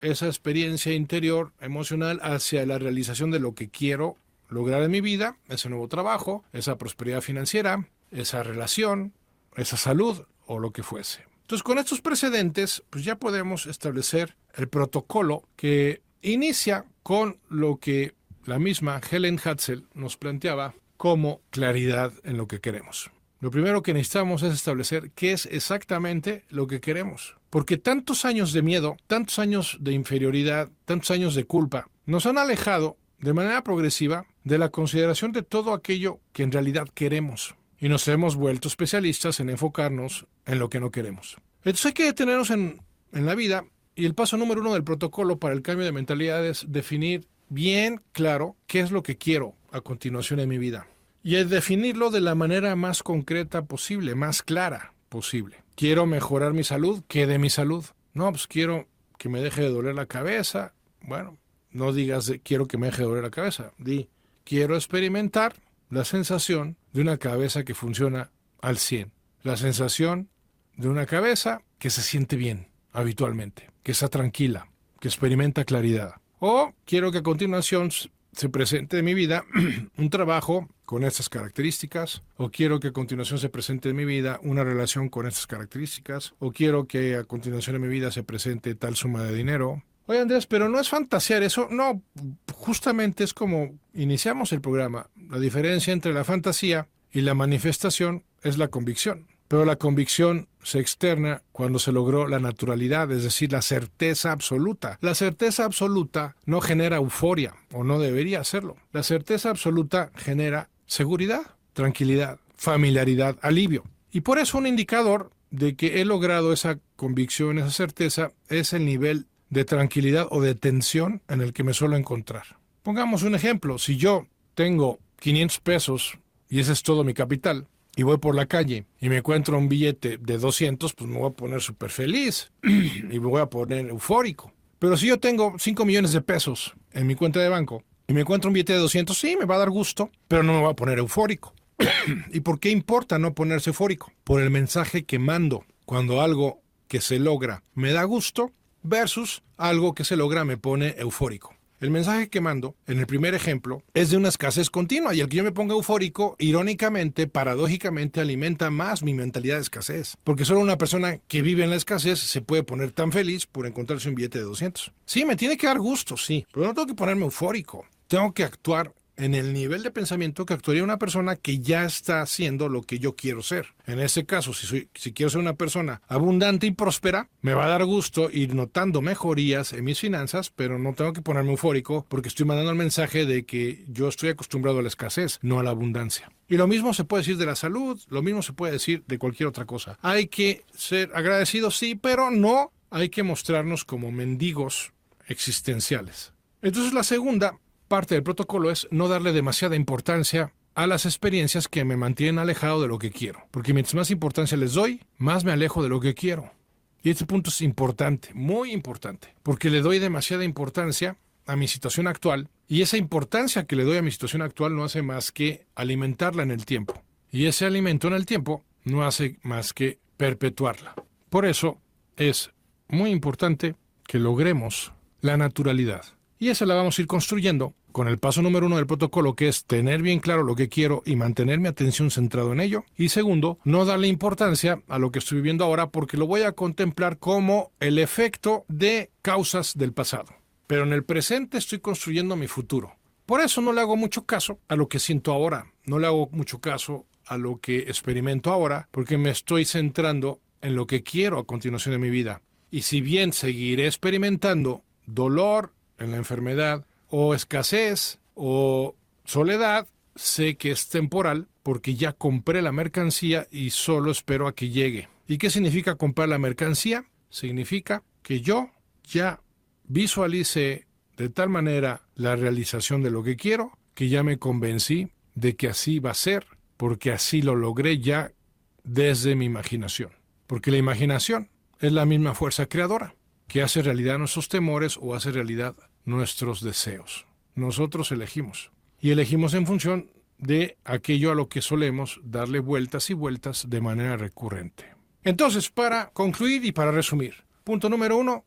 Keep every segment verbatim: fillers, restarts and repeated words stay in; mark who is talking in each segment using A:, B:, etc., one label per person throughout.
A: esa experiencia interior, emocional, hacia la realización de lo que quiero lograr en mi vida, ese nuevo trabajo, esa prosperidad financiera, esa relación, esa salud o lo que fuese. Entonces, con estos precedentes, pues ya podemos establecer el protocolo que inicia con lo que la misma Helen Hadsell nos planteaba como claridad en lo que queremos. Lo primero que necesitamos es establecer qué es exactamente lo que queremos. Porque tantos años de miedo, tantos años de inferioridad, tantos años de culpa, nos han alejado de manera progresiva de la consideración de todo aquello que en realidad queremos. Y nos hemos vuelto especialistas en enfocarnos en lo que no queremos. Entonces hay que detenernos en, en la vida, y el paso número uno del protocolo para el cambio de mentalidad es definir bien claro qué es lo que quiero a continuación en mi vida. Y es definirlo de la manera más concreta posible, más clara posible. Quiero mejorar mi salud, ¿qué de mi salud? No, pues quiero que me deje de doler la cabeza. Bueno, no digas de, quiero que me deje de doler la cabeza. Di, quiero experimentar la sensación de una cabeza que funciona al cien. La sensación de una cabeza que se siente bien habitualmente, que está tranquila, que experimenta claridad. O quiero que a continuación se presente en mi vida un trabajo con estas características, o quiero que a continuación se presente en mi vida una relación con estas características, o quiero que a continuación en mi vida se presente tal suma de dinero. Oye, Andrés, pero no es fantasear eso. No, justamente es como iniciamos el programa. La diferencia entre la fantasía y la manifestación es la convicción. Pero la convicción se externa cuando se logró la naturalidad, es decir, la certeza absoluta. La certeza absoluta no genera euforia, o no debería hacerlo. La certeza absoluta genera seguridad, tranquilidad, familiaridad, alivio. Y por eso un indicador de que he logrado esa convicción, esa certeza, es el nivel de tranquilidad o de tensión en el que me suelo encontrar. Pongamos un ejemplo. Si yo tengo quinientos pesos y ese es todo mi capital, y voy por la calle y me encuentro un billete de doscientos, pues me voy a poner súper feliz y me voy a poner eufórico. Pero si yo tengo cinco millones de pesos en mi cuenta de banco y me encuentro un billete de doscientos, sí, me va a dar gusto, pero no me voy a poner eufórico. ¿Y por qué importa no ponerse eufórico? Por el mensaje que mando cuando algo que se logra me da gusto versus algo que se logra me pone eufórico. El mensaje que mando, en el primer ejemplo, es de una escasez continua, y el que yo me ponga eufórico, irónicamente, paradójicamente, alimenta más mi mentalidad de escasez. Porque solo una persona que vive en la escasez se puede poner tan feliz por encontrarse un billete de doscientos. Sí, me tiene que dar gusto, sí, pero no tengo que ponerme eufórico. Tengo que actuar en el nivel de pensamiento que actuaría una persona que ya está haciendo lo que yo quiero ser. En ese caso, si, soy, si quiero ser una persona abundante y próspera, me va a dar gusto ir notando mejorías en mis finanzas, pero no tengo que ponerme eufórico porque estoy mandando el mensaje de que yo estoy acostumbrado a la escasez, no a la abundancia. Y lo mismo se puede decir de la salud, lo mismo se puede decir de cualquier otra cosa. Hay que ser agradecidos, sí, pero no hay que mostrarnos como mendigos existenciales. Entonces la segunda parte del protocolo es no darle demasiada importancia a las experiencias que me mantienen alejado de lo que quiero. Porque mientras más importancia les doy, más me alejo de lo que quiero. Y este punto es importante, muy importante, porque le doy demasiada importancia a mi situación actual, y esa importancia que le doy a mi situación actual no hace más que alimentarla en el tiempo. Y ese alimento en el tiempo no hace más que perpetuarla. Por eso es muy importante que logremos la naturalidad. Y esa la vamos a ir construyendo con el paso número uno del protocolo, que es tener bien claro lo que quiero y mantener mi atención centrado en ello. Y segundo, no darle importancia a lo que estoy viviendo ahora, porque lo voy a contemplar como el efecto de causas del pasado. Pero en el presente estoy construyendo mi futuro. Por eso no le hago mucho caso a lo que siento ahora. No le hago mucho caso a lo que experimento ahora, porque me estoy centrando en lo que quiero a continuación de mi vida. Y si bien seguiré experimentando dolor en la enfermedad, o escasez, o soledad, sé que es temporal porque ya compré la mercancía y solo espero a que llegue. ¿Y qué significa comprar la mercancía? Significa que yo ya visualicé de tal manera la realización de lo que quiero, que ya me convencí de que así va a ser, porque así lo logré ya desde mi imaginación. Porque la imaginación es la misma fuerza creadora que hace realidad nuestros temores o hace realidad nuestros deseos. Nosotros elegimos. Y elegimos en función de aquello a lo que solemos darle vueltas y vueltas de manera recurrente. Entonces, para concluir y para resumir, punto número uno,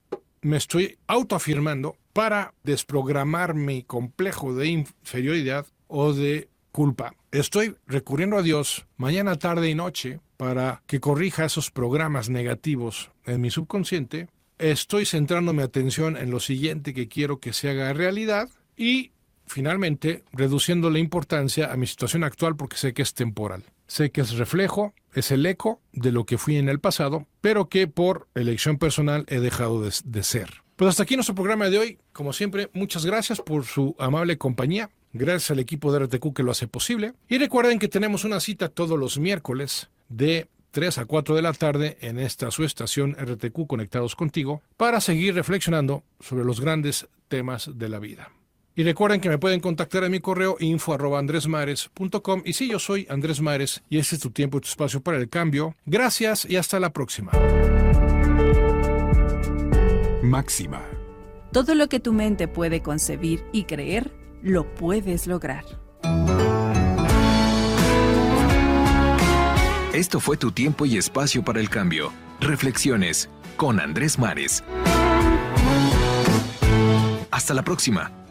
A: me estoy autoafirmando para desprogramar mi complejo de inferioridad o de culpa. Estoy recurriendo a Dios mañana, tarde y noche para que corrija esos programas negativos en mi subconsciente. Estoy centrando mi atención en lo siguiente que quiero que se haga realidad y, finalmente, reduciendo la importancia a mi situación actual porque sé que es temporal. Sé que es reflejo, es el eco de lo que fui en el pasado, pero que por elección personal he dejado de, de ser. Pues hasta aquí nuestro programa de hoy. Como siempre, muchas gracias por su amable compañía. Gracias al equipo de R T Q que lo hace posible. Y recuerden que tenemos una cita todos los miércoles de tres a cuatro de la tarde en esta su estación R T Q Conectados Contigo para seguir reflexionando sobre los grandes temas de la vida. Y recuerden que me pueden contactar en mi correo info arroba andresmares punto com. Y sí, yo soy Andrés Mares y este es tu tiempo y tu espacio para el cambio. Gracias y hasta la próxima.
B: Máxima.
C: Todo lo que tu mente puede concebir y creer, lo puedes lograr.
B: Esto fue tu tiempo y espacio para el cambio. Reflexiones con Andrés Mares. Hasta la próxima.